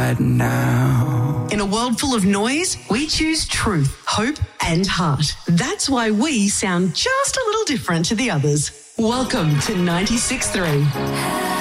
right now. In a world full of noise, we choose truth, hope and heart. That's why we sound just a little different to the others. Welcome to 96.3.